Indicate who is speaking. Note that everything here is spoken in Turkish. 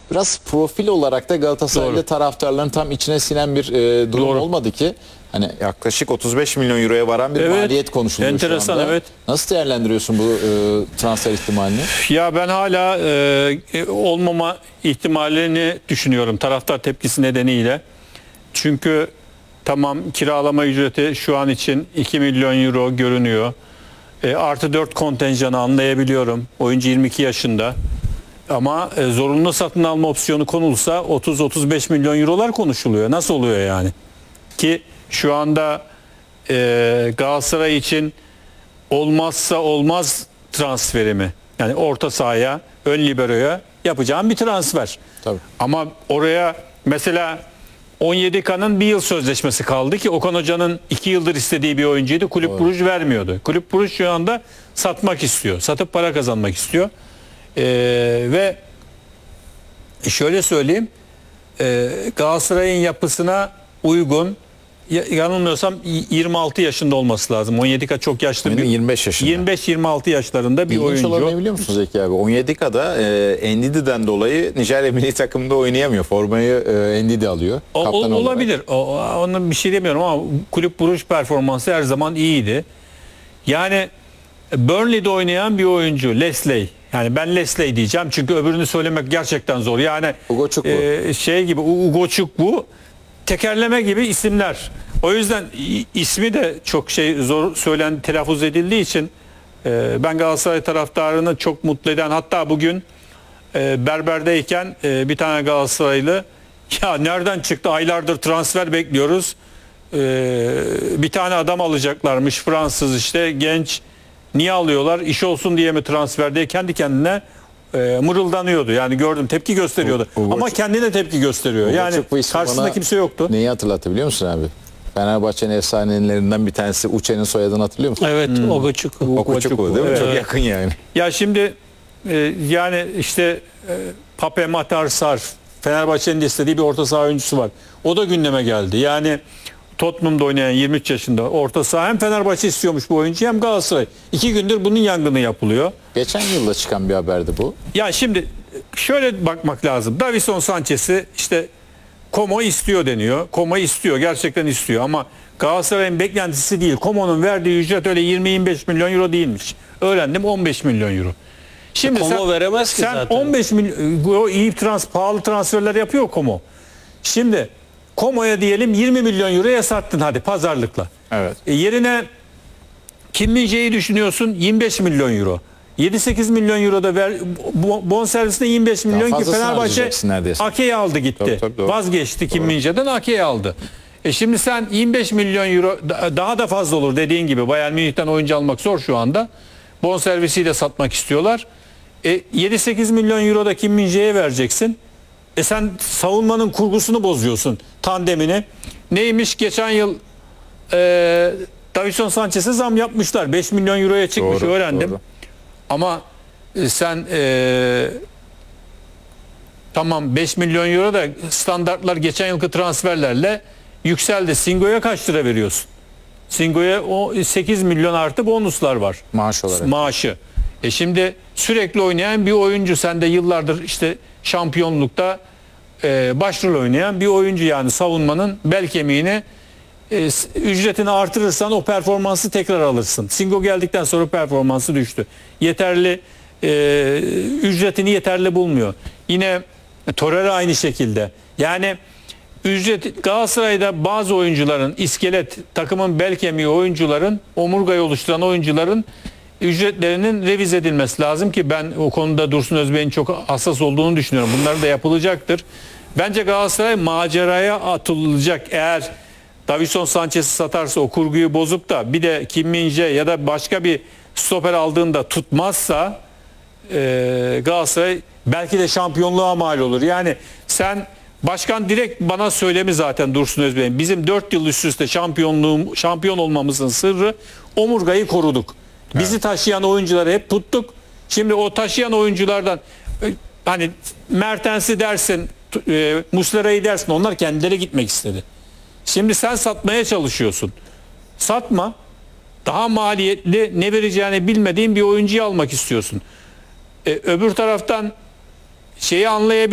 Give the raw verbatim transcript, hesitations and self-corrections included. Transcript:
Speaker 1: biraz profil olarak da Galatasaraylı taraftarların tam içine sinen bir e, durum
Speaker 2: Doğru.
Speaker 1: olmadı ki. Hani yaklaşık otuz beş milyon euroya varan bir
Speaker 2: Evet,
Speaker 1: maliyet konuşuluyor
Speaker 2: enteresan,
Speaker 1: şu anda.
Speaker 2: evet.
Speaker 1: Nasıl değerlendiriyorsun bu e, transfer ihtimalini?
Speaker 2: Ya ben hala e, olmama ihtimalini düşünüyorum taraftar tepkisi nedeniyle. Çünkü tamam, kiralama ücreti şu an için iki milyon euro görünüyor. E, artı dört kontenjanı anlayabiliyorum. Oyuncu yirmi iki yaşında. Ama e, zorunlu satın alma opsiyonu konulsa otuz otuz beş milyon eurolar konuşuluyor. Nasıl oluyor yani? Ki şu anda e, Galatasaray için olmazsa olmaz transferi mi? Yani orta sahaya, ön liberoya yapacağım bir transfer.
Speaker 1: Tabii.
Speaker 2: Ama oraya mesela Onyedika'nın bir yıl sözleşmesi kaldı ki Okan Hoca'nın iki yıldır istediği bir oyuncuydu. Kulüp
Speaker 1: Doğru.
Speaker 2: Bruj vermiyordu. Kulüp Bruj şu anda satmak istiyor. Satıp para kazanmak istiyor. Ee, ve şöyle söyleyeyim, e, Galatasaray'ın yapısına uygun, ya- yanılmıyorsam yirmi altı yaşında olması lazım. Onyedika çok yaşlı
Speaker 1: Benim
Speaker 2: bir
Speaker 1: yirmi beş yaşında.
Speaker 2: yirmi beş yirmi altı yaşlarında bir
Speaker 1: İlginç
Speaker 2: oyuncu.
Speaker 1: olan ne biliyor musunuz Zeki abi? Onyedika'da e, Ndidi'den dolayı Nijerya milli takımında oynayamıyor. Formayı e, Ndidi alıyor.
Speaker 2: O, o-
Speaker 1: kaptan olarak.
Speaker 2: olabilir. O, o- ona bir şey demiyorum ama Kulüp Bruj performansı her zaman iyiydi. Yani Burnley'de oynayan bir oyuncu Leslie. Yani ben Leslie diyeceğim çünkü öbürünü söylemek gerçekten zor. Yani
Speaker 1: Ugochukwu.
Speaker 2: e, şey gibi Ugochukwu, tekerleme gibi isimler. O yüzden i- ismi de çok şey zor söylen telaffuz edildiği için e, ben Galatasaray taraftarını çok mutlu eden, hatta bugün e, berberdeyken e, bir tane Galatasaraylı, ya nereden çıktı, aylardır transfer bekliyoruz, e, bir tane adam alacaklarmış, Fransız işte, genç, niye alıyorlar, iş olsun diye mi transfer diye kendi kendine e, mırıldanıyordu. Yani gördüm, tepki gösteriyordu
Speaker 1: U- Ugoç-
Speaker 2: ama kendine tepki gösteriyor. Yani
Speaker 1: Ugochukwu ismi
Speaker 2: karşısında
Speaker 1: bana
Speaker 2: kimse yoktu.
Speaker 1: Neyi hatırlattı biliyor musun abi? Fenerbahçe'nin efsanelerinden bir tanesi Uçe'nin soyadını hatırlıyor musun?
Speaker 3: Evet, Ogochukwu.
Speaker 1: Ugochukwu değil mi?
Speaker 2: Evet.
Speaker 1: Çok yakın yani.
Speaker 2: Ya şimdi e, yani işte e, Pape Matar Sarr, Fenerbahçe'nin de istediği bir orta saha oyuncusu var. O da gündeme geldi. Yani Tottenham'da oynayan yirmi üç yaşında orta saha, hem Fenerbahçe istiyormuş bu oyuncuyu hem Galatasaray. İki gündür bunun yangını yapılıyor.
Speaker 1: Geçen yılda çıkan bir haberdi bu.
Speaker 2: Ya şimdi şöyle bakmak lazım. Davinson Sanchez'i işte Como istiyor deniyor. Como istiyor, gerçekten istiyor ama Galatasaray'ın beklentisi değil. Como'nun verdiği ücret öyle yirmi yirmi beş milyon euro değilmiş. Öğrendim, on beş milyon euro. Şimdi
Speaker 3: Como
Speaker 2: sen,
Speaker 3: veremez ki
Speaker 2: sen
Speaker 3: zaten.
Speaker 2: on beş milyon, o iyi trans, pahalı transferler yapıyor Como. Şimdi Como'ya diyelim yirmi milyon euroya sattın hadi pazarlıkla.
Speaker 1: Evet.
Speaker 2: E, yerine Kim Min-jae'yi düşünüyorsun, yirmi beş milyon euro. yedi sekiz milyon euro da ver, bonservisine yirmi beş milyon ki
Speaker 1: fazlasını
Speaker 2: Fenerbahçe
Speaker 1: harcayacaksın neredeyse.
Speaker 2: Ake'yi aldı gitti.
Speaker 1: Tabii, tabii, doğru.
Speaker 2: Vazgeçti Kim Min-jae'den, Ake'yi aldı. E şimdi sen yirmi beş milyon euro, da- daha da fazla olur dediğin gibi, Bayern Münih'ten oyuncu almak zor şu anda. Bonservisiyle satmak istiyorlar. E yedi sekiz milyon euro da Kim Min-jae'ye vereceksin. E sen savunmanın kurgusunu bozuyorsun, tandemini. Neymiş geçen yıl e, Davinson Sanchez'e zam yapmışlar. beş milyon euroya çıkmış,
Speaker 1: Doğru,
Speaker 2: öğrendim.
Speaker 1: doğru.
Speaker 2: Ama e, sen e, tamam beş milyon euro da standartlar geçen yılki transferlerle yükseldi. Singo'ya kaç lira veriyorsun? Singo'ya o sekiz milyon artı bonuslar var.
Speaker 1: Maaş olarak.
Speaker 2: Maaşı. E şimdi sürekli oynayan bir oyuncu, sen de yıllardır işte şampiyonlukta e, başrol oynayan bir oyuncu, yani savunmanın bel kemiğini, e, s- ücretini artırırsan o performansı tekrar alırsın. Singo geldikten sonra performansı düştü. Yeterli e, ücretini yeterli bulmuyor. Yine Torreira aynı şekilde. Yani ücret, Galatasaray'da bazı oyuncuların, iskelet, takımın bel kemiği oyuncuların, omurgayı oluşturan oyuncuların ücretlerinin revize edilmesi lazım ki ben o konuda Dursun Özbey'in çok hassas olduğunu düşünüyorum. Bunlar da yapılacaktır. Bence Galatasaray maceraya atılacak. Eğer Davinson Sanchez'i satarsa, o kurguyu bozup da bir de Kim Min-jae ya da başka bir stoper aldığında tutmazsa e, Galatasaray belki de şampiyonluğa mal olur. Yani sen, başkan direkt bana söylemi zaten Dursun Özbey'in, bizim dört yıl üst üste şampiyonluğum, şampiyon olmamızın sırrı omurgayı koruduk. Bizi taşıyan oyuncuları hep tuttuk. Şimdi o taşıyan oyunculardan e, hani Mertens'i dersin, e, Muslera'yı dersin, onlar kendileri gitmek istedi. Şimdi sen satmaya çalışıyorsun. Satma. Daha maliyetli, ne vereceğini bilmediğin bir oyuncuyu almak istiyorsun. E, öbür taraftan şeyi anlayabilirsin.